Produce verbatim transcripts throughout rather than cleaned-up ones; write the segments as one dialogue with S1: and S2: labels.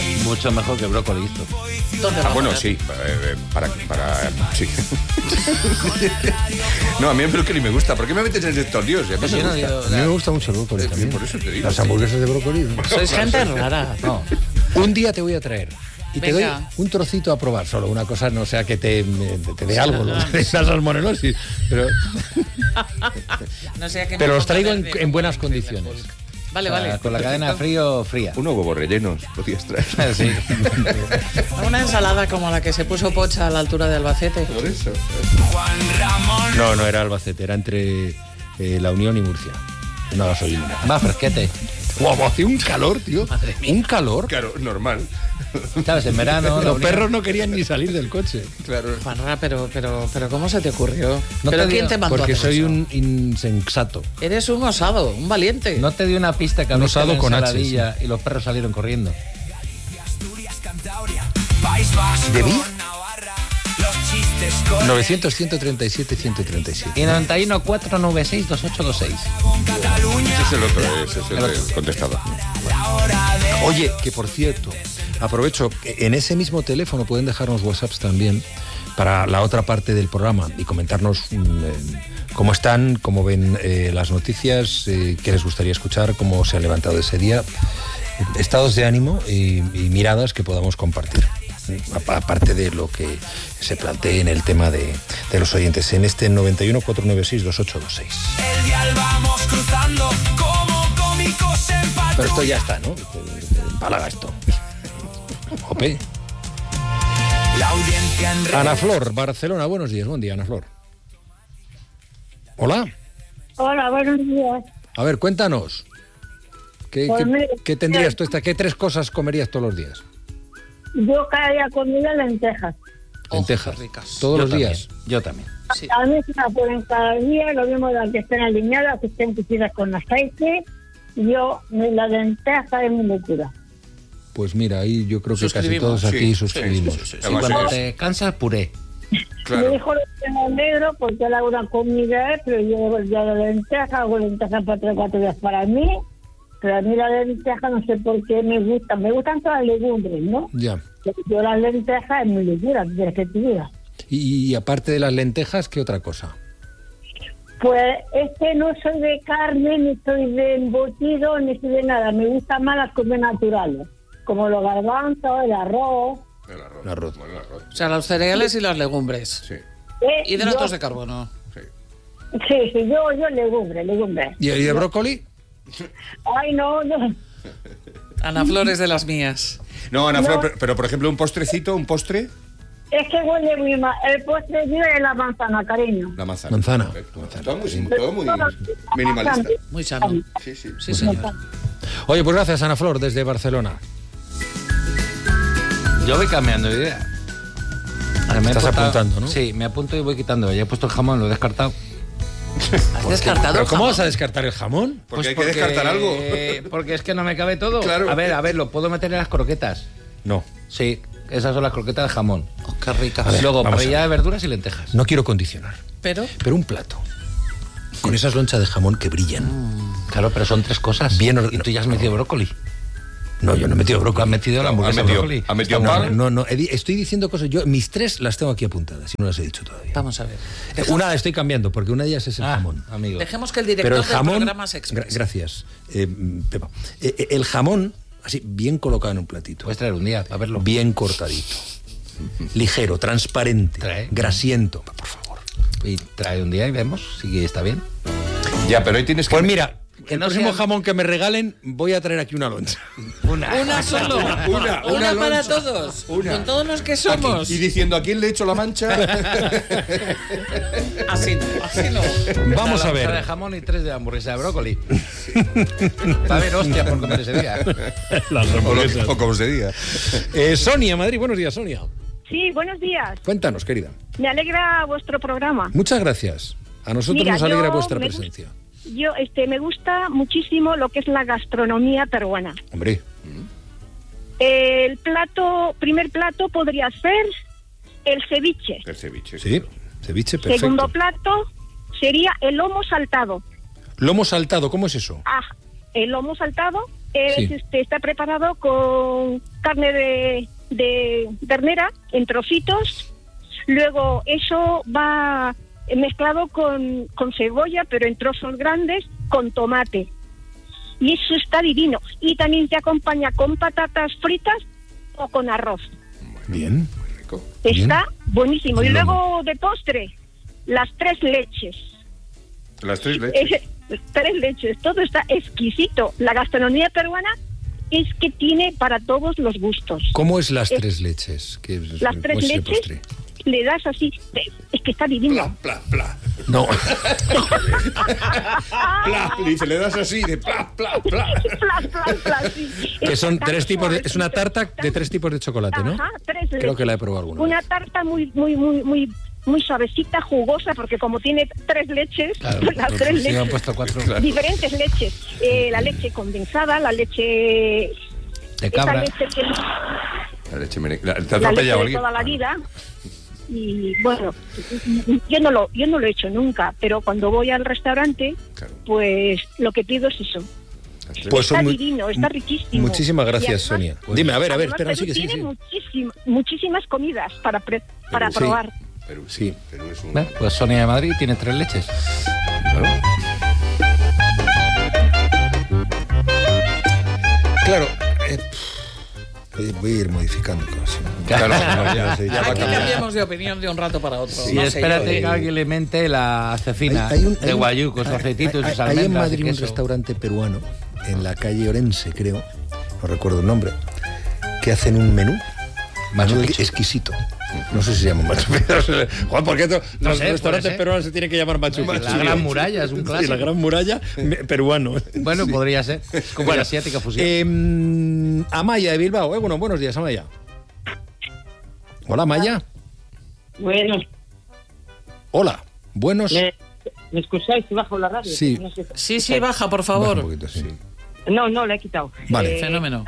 S1: Mucho mejor que brócoli esto.
S2: Ah, bueno, sí, eh, para, para, sí. No, a mí el brócoli me gusta. ¿Por qué me metes en estos líos? A mí, me gusta.
S3: A mí me gusta mucho el brócoli
S2: Eh,
S3: también.
S2: por eso te digo.
S3: Las hamburguesas de brócoli. ¿no?
S4: Sois gente rara.
S3: No. Un día te voy a traer. Y te
S4: Venga.
S3: doy un trocito a probar, solo una cosa, no sea que te, te dé algo, ¿no? De esa salmonelosis. Pero,
S4: No sé a qué me
S3: pero los
S4: pongo
S3: traigo en,
S4: verde
S3: en
S4: como
S3: buenas
S4: el
S3: condiciones.
S4: Hulk. Vale,
S1: O sea,
S4: vale.
S1: con la cadena de frío fría.
S2: Unos huevos rellenos podías traer.
S1: Sí.
S4: Una ensalada como la que se puso Pocha a la altura de Albacete.
S2: Por eso.
S3: No, no era Albacete, era entre eh, La Unión y Murcia. Una gasolina.
S1: Más fresquete.
S3: Guau, hacía un calor, tío.
S4: Madre mía.
S3: Un calor.
S2: Claro, normal.
S1: ¿Sabes? En verano... la
S3: Los
S1: Unión-
S3: perros no querían ni salir del coche.
S2: Claro.
S4: Juanra, pero, pero, pero ¿cómo se te ocurrió?
S1: No
S4: ¿Pero
S1: te
S4: quién
S1: digo,
S4: te mandó a
S3: Porque
S4: hacer
S3: soy
S4: eso?
S3: un insensato.
S4: Eres un osado, un valiente.
S1: No te di una pista que abriste
S3: osado
S1: la
S3: con H,
S1: ensaladilla y los perros salieron corriendo.
S3: ¿Debí? novecientos, ciento treinta y siete, ciento treinta y siete.
S1: Y noventa y uno, cuatro nueve seis, dos ocho dos seis.
S2: Ese es el otro, ese es el, el contestador.
S3: Oye, que por cierto, aprovecho, en ese mismo teléfono pueden dejarnos WhatsApps también para la otra parte del programa y comentarnos mm, eh, cómo están, cómo ven eh, las noticias, eh, qué les gustaría escuchar, cómo se han levantado ese día, estados de ánimo y, y miradas que podamos compartir. Aparte de lo que se plantee en el tema de, de los oyentes en este noventa y uno, cuatro nueve seis, dos ocho dos seis. Pero esto ya está, ¿no? Empalaga esto. Jope. Ana Flor, Barcelona, buenos días. Buen día, Ana Flor. Hola.
S5: Hola, buenos días.
S3: A ver, cuéntanos. ¿Qué,
S5: Pues
S3: qué-
S5: mira,
S3: qué tendrías tú esta? ¿Qué tres cosas comerías todos los días?
S5: Yo cada día comía lentejas.
S4: Oh,
S3: Lentejas.
S4: qué ricas.
S3: Todos
S1: Yo
S3: los
S1: también,
S3: días.
S1: Yo también.
S4: Sí.
S5: A mí se me ponen cada día, lo mismo de que estén alineadas, que estén cocidas con aceite. Yo, la lenteja es mi locura.
S3: Pues mira, ahí yo creo que casi
S4: Suscribimos.
S3: todos aquí
S2: Sí,
S3: suscribimos.
S2: sí, sí, sí.
S1: Y
S2: Además
S1: cuando
S2: es-
S1: te cansas, puré.
S2: Claro.
S5: Mi hijo lo tengo negro porque él hago una comida, pero yo ya la lenteja, hago lenteja para tres o cuatro días para mí. Pero a mí la lenteja no sé por qué me gusta. Me gustan todas las legumbres, ¿no?
S3: Ya.
S5: Pero yo las lentejas es mi locura, ¿qué quieres que te diga?
S3: Y, y aparte de las lentejas, ¿qué otra cosa?
S5: Pues es que no soy de carne, ni soy de embutido, ni soy de nada. Me gustan más las comidas naturales, como los garbanzos, el arroz.
S2: El arroz.
S3: El arroz.
S2: Bueno, el arroz.
S4: O sea, los cereales y las legumbres.
S2: Sí,
S5: Eh,
S4: Hidratos
S5: yo-
S4: de carbono.
S2: sí.
S5: Sí, sí, yo, yo legumbre, legumbre.
S3: ¿Y, y de brócoli?
S5: Ay, no, no.
S4: Ana Flores de las mías.
S2: No, Ana
S5: No.
S2: Flor, pero, pero por ejemplo, un postrecito, un postre,
S5: Es que huele muy mal. El postre mío es la manzana, cariño.
S2: la manzana.
S3: Manzana.
S2: Perfecto. Todo muy, todo muy minimalista.
S4: Muy sano.
S2: Sí, sí.
S4: Sí, señor.
S3: Oye, pues gracias, Ana Flor, desde Barcelona.
S1: Yo voy cambiando de idea. Ahora, me he
S3: Estás
S1: apuntado-
S3: apuntando, ¿no?
S1: Sí, me apunto y voy quitando. Ya he puesto el jamón, lo he descartado.
S4: ¿Has descartado
S3: ¿Pero
S4: el
S3: cómo
S4: jamón?
S3: vas a descartar el jamón?
S2: Porque hay que descartar algo.
S1: Porque es que no me cabe todo.
S2: Claro.
S1: A ver, a ver, lo puedo meter en las croquetas.
S3: No.
S1: Sí, esas son las croquetas de jamón.
S4: Oh, qué ricas.
S3: A ver,
S1: Luego,
S3: vamos a
S1: parrilla
S3: ver.
S1: de verduras y lentejas.
S3: No quiero condicionar,
S4: Pero,
S3: pero un plato con esas lonchas de jamón que brillan.
S1: Claro, pero son tres cosas.
S3: Bien or-
S1: Y tú ya has metido brócoli.
S3: No, yo no he metido
S1: Has
S3: brócoli.
S1: metido la
S2: No,
S1: hamburguesa
S2: ha
S1: de
S2: metido-
S1: brócoli.
S2: ha metido
S3: No,
S2: pan.
S3: no, no, he di- estoy diciendo cosas. Yo mis tres las tengo aquí apuntadas y no las he dicho todavía.
S4: vamos a ver.
S3: Eh, Una la estoy cambiando porque una de ellas es el
S1: Ah,
S3: jamón.
S1: amigo.
S4: Dejemos que el director
S3: Pero el
S4: del
S3: jamón,
S4: programa se
S3: gra-
S4: exprese.
S3: gracias, eh, Pepa. Eh, eh, el jamón, así, bien colocado en un platito,
S1: Puedes traer un día para verlo.
S3: bien cortadito, ligero, transparente,
S1: Trae.
S3: grasiento, por favor.
S1: Y trae un día y vemos si está bien.
S2: Ya, pero hoy tienes que...
S3: Pues mira,
S1: Que
S3: el
S1: no
S3: próximo
S1: sean-
S3: jamón que me regalen, voy a traer aquí una loncha.
S1: Una.
S4: Una solo.
S2: Una,
S4: Una,
S2: una
S4: para
S2: loncha.
S4: todos.
S2: Una.
S4: Con todos los que somos.
S2: Y diciendo, ¿a quién le he hecho la mancha?
S4: Así no, así no.
S3: Vamos
S1: Una
S3: a
S1: loncha
S3: ver.
S1: de jamón y tres de hamburguesa de brócoli. Va a haber hostia por comer ese día.
S3: Las
S2: o, lo- o como se diga.
S3: Eh, Sonia, Madrid, buenos días, Sonia.
S5: Sí, buenos días.
S3: Cuéntanos, querida.
S5: Me alegra vuestro programa.
S3: Muchas gracias. A nosotros
S5: Mira,
S3: nos alegra
S5: yo
S3: vuestra
S5: me
S3: presencia.
S5: Yo, este, me gusta muchísimo lo que es la gastronomía peruana.
S3: Hombre,
S5: El plato, primer plato podría ser el ceviche.
S2: El ceviche.
S3: sí, ceviche, perfecto.
S5: Segundo plato sería el lomo saltado.
S3: Lomo saltado, ¿cómo es eso?
S5: Ah, el lomo saltado eh,
S3: Sí.
S5: este, está preparado con carne de, de ternera en trocitos. Luego eso va mezclado con, con cebolla, pero en trozos grandes, con tomate. Y eso está divino. Y también te acompaña con patatas fritas o con arroz.
S3: Bien.
S2: Muy rico.
S5: Está
S3: Bien.
S5: buenísimo. Y
S3: Lomo.
S5: luego de postre, las tres leches.
S2: Las tres leches.
S5: Eh, tres leches, todo está exquisito. La gastronomía peruana es que tiene para todos los gustos.
S3: ¿Cómo es las
S5: Es-
S3: tres leches? ¿Qué es-
S5: Las
S3: cómo
S5: tres
S3: es ese
S5: leches
S3: postre?
S5: le das así, es que está divino.
S2: Pla, pla,
S3: No.
S2: pla. Le dice, le das así, de pla, pla, pla.
S5: Plas, plas, plas, sí.
S3: Que son
S5: Está
S3: tres tipos de, es una
S5: suavecito,
S3: tarta
S5: está-
S3: de tres tipos de chocolate, ¿no?
S5: Ajá, tres
S3: Creo
S5: leches.
S3: que la he probado alguna
S5: Una
S3: vez.
S5: tarta muy, muy, muy, muy, muy suavecita, jugosa, porque como tiene tres leches,
S1: Claro,
S5: pues las
S1: pues
S5: tres
S1: sí, han
S5: leches,
S1: puesto cuatro
S5: diferentes leches. Eh, la leche condensada, la leche
S1: de
S5: esa
S1: cabra.
S5: leche que
S2: La leche mene- la- ¿Te ha
S5: la leche
S2: atropellado
S5: de
S2: alguien?
S5: toda la vida. Y bueno, yo no lo yo no lo he hecho nunca, pero cuando voy al restaurante,
S2: Claro.
S5: pues lo que pido es eso.
S2: Las tres.
S3: Pues
S5: Está
S3: son muy-
S5: divino, está riquísimo.
S3: Muchísimas
S5: Y
S3: gracias,
S5: además-
S3: Sonia. Dime, a ver, a ver,
S5: además,
S3: espera,
S5: Perú
S3: sigue, sigue,
S5: tiene
S3: sigue.
S5: muchísim- muchísimas comidas para pre- para
S3: Sí.
S5: probar.
S2: Perú,
S3: Sí.
S2: Perú es un...
S1: Bueno, pues Sonia de Madrid tiene tres leches.
S2: Claro.
S3: Claro, eh, pff, voy a ir modificando cosas.
S2: Claro, no, ya,
S3: Sí,
S2: ya va a
S4: Aquí
S2: cambiar.
S4: cambiamos de opinión de un rato para otro.
S1: Y
S4: No sé
S1: espérate
S4: yo,
S1: que
S4: eh.
S1: alguien le mente la cecina
S3: Hay- hay un- hay
S1: de
S3: un-
S1: guayú con sus
S3: hay-
S1: aceititos y
S3: hay-
S1: sus
S3: Hay en
S1: almendras y
S3: Madrid un
S1: queso.
S3: restaurante peruano, en la calle Orense, creo, no recuerdo el nombre, que hacen un menú,
S1: Machu
S3: menú
S1: Picchu.
S3: exquisito. No sé si se llama Machu Picchu. Juan, ¿por qué to-
S1: No
S3: los
S1: sé,
S3: restaurantes
S1: puede ser.
S3: peruanos se tienen que llamar Machu Picchu?
S1: La Gran Muralla es un
S3: Sí,
S1: clásico.
S3: la Gran Muralla me- peruano.
S1: Bueno, podría ser. Es como la asiática fusión.
S3: Eh, Amaya de Bilbao. Eh, bueno, buenos días, Amaya. Hola, Amaya.
S6: Bueno,
S3: Hola. Buenos.
S6: ¿me, me escucháis si bajo la radio?
S3: Sí.
S6: No, sé.
S4: Sí, sí, baja, por
S3: Baja un
S4: favor.
S3: poquito, sí.
S6: no, no, la he quitado.
S3: Vale.
S6: Eh,
S4: Fenómeno.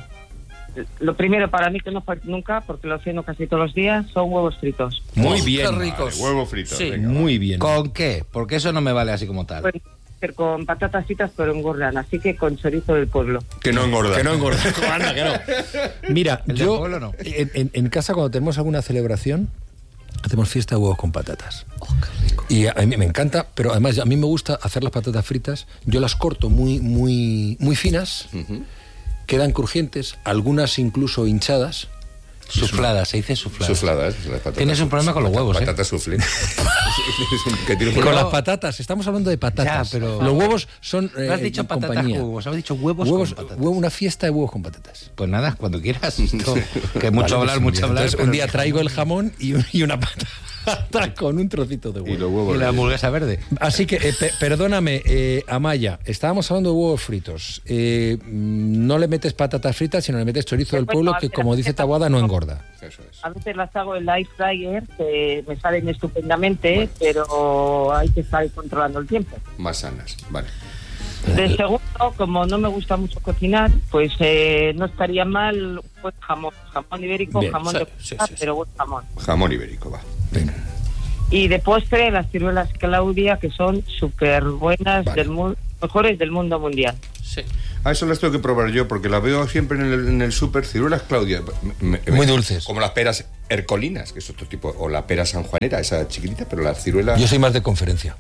S6: Lo primero para mí que no falta nunca, porque lo ceno casi todos los días, son huevos fritos.
S3: Muy
S4: Oh,
S3: bien.
S4: Qué ricos.
S2: Vale, huevo frito.
S4: Sí.
S2: venga.
S3: Muy bien.
S1: ¿Con qué? Porque eso no me vale así como tal.
S6: Pueden ser con patatas fritas, pero engordan, así que con chorizo del pueblo.
S2: Que no engorda.
S3: Que no engorda. Anda, que no. Mira,
S1: El del
S3: yo
S1: pueblo no.
S3: en, en- en casa cuando tenemos alguna celebración hacemos fiesta de huevos con patatas. Y a mí me encanta, pero además a mí me gusta hacer las patatas fritas. Yo las corto muy muy muy finas,
S2: Ujú.
S3: quedan crujientes, algunas incluso hinchadas.
S1: Suflada, se dice suflada.
S2: Sufladas. las patatas.
S1: Tienes un problema con los huevos, ¿eh?
S2: Patatas suflé. Tienes un- que tienes un
S3: Con
S2: problema.
S3: las patatas, estamos hablando de patatas.
S1: Ya, pero-
S3: Los huevos son
S1: No has
S3: eh,
S1: dicho
S3: en
S1: patatas
S3: compañía.
S1: con huevos, has dicho huevos,
S3: Huevos,
S1: con patatas.
S3: huevo- una fiesta de huevos con patatas.
S1: Pues nada, cuando quieras. Esto- que mucho
S3: Vale,
S1: hablar,
S3: pues un
S1: mucho
S3: día.
S1: hablar.
S3: Entonces,
S1: pero
S3: un día
S1: no.
S3: traigo el jamón y, un- y una patata con un trocito de huevo.
S2: Y los huevos.
S1: Y la
S2: rellenos.
S1: hamburguesa verde.
S3: Así que, eh, pe- perdóname, eh, Amaya, estábamos hablando de huevos fritos. Eh, mm, no le metes patatas fritas, sino le metes chorizo del pueblo, que como dice Taboada, no engorda.
S2: Eso es.
S6: A veces las hago en la air fryer, que me salen estupendamente, pero hay que estar controlando el tiempo.
S2: Más sanas. Vale.
S6: De segundo, como no me gusta mucho cocinar, pues eh, no estaría mal pues, jamón, jamón ibérico,
S3: Bien,
S6: jamón
S1: sí,
S6: de
S1: sí,
S6: puta,
S1: sí, sí.
S6: pero buen jamón.
S2: Jamón ibérico, va.
S3: Venga.
S6: Y de postre, las ciruelas Claudia, que son súper buenas,
S3: Vale.
S6: del mu- mejores del mundo mundial.
S4: Sí.
S2: A eso las tengo que probar yo, porque las veo siempre en el, en el súper, ciruelas Claudia. Me- me-
S3: Muy dulces.
S2: Como las peras hercolinas, que es otro tipo, o la pera sanjuanera, esa chiquitita, pero la ciruela...
S3: Yo soy más de conferencia.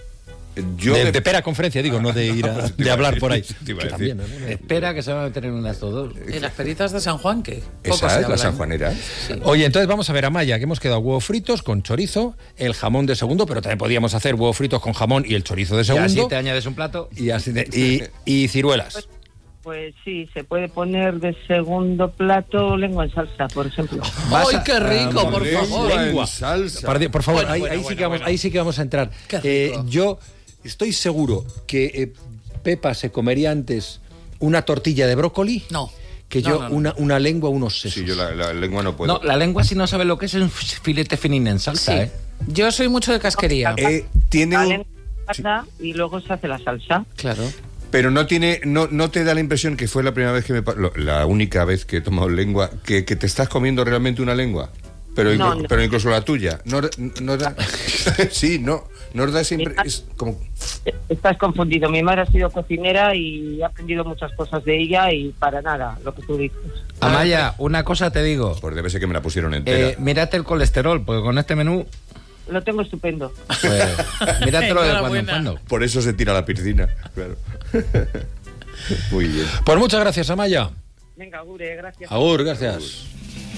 S2: yo
S3: de,
S2: de-
S3: de pera conferencia, digo, no de ir a,
S2: Pues te
S3: de
S2: iba a
S3: hablar
S2: decir,
S3: por ahí.
S2: te iba a
S3: Que
S2: decir.
S3: también, ¿no?
S1: Espera que se van a meter en un lazo dos.
S4: ¿Y las peritas de San Juan qué? Poco
S2: Esa
S4: se
S2: es la
S4: hablan.
S2: sanjuanera.
S3: Oye, entonces vamos a ver, Amaya, que hemos quedado huevos fritos con chorizo, el jamón de segundo, pero también podíamos hacer huevos fritos con jamón y el chorizo de
S1: Y
S3: segundo.
S1: así te añades un plato.
S3: Y, así de- y, y ciruelas.
S6: Pues sí, se puede poner de segundo plato lengua en salsa, por ejemplo.
S4: ¡Ay, qué rico, por
S2: Lengua
S4: favor!
S2: en
S3: Lengua.
S2: salsa.
S3: Por, por favor,
S4: Bueno,
S3: ahí,
S4: bueno,
S3: ahí sí
S4: bueno,
S3: que vamos,
S4: bueno.
S3: ahí sí que vamos a entrar.
S4: Qué
S3: Eh,
S4: rico.
S3: yo estoy seguro que eh, Pepa se comería antes una tortilla de brócoli
S4: No.
S3: que
S4: No,
S3: yo
S4: no, no.
S3: Una, una lengua, unos sesos.
S2: Sí, yo la, la lengua no puedo.
S1: No, la lengua si no sabe lo que es es un filete finín en salsa,
S4: Sí.
S1: ¿eh?
S4: Yo soy mucho de casquería.
S2: Eh, tiene
S6: La
S2: un-
S6: lengua en salsa y luego se hace la salsa.
S4: Claro.
S2: Pero no tiene, no, no te da la impresión que fue la primera vez que me pa- lo- la única vez que he tomado lengua, que, que te estás comiendo realmente una lengua. Pero,
S6: No,
S2: inclu-
S6: no.
S2: pero incluso la tuya. No, no da... sí, no. Nos da siempre... Es como...
S6: Estás confundido. Mi madre ha sido cocinera y he aprendido muchas cosas de ella y para nada, lo que tú dices.
S1: Amaya, una cosa te digo.
S2: Pues debe ser que me la pusieron entera.
S1: Eh, mírate el colesterol, porque con este menú,
S6: Lo tengo estupendo.
S1: pues, míratelo de cuando en
S4: Enhorabuena.
S1: cuando.
S2: Por eso se tira a la piscina, claro. Muy bien.
S3: Pues muchas gracias, Amaya.
S6: Venga, Gure, gracias.
S3: Agur, gracias.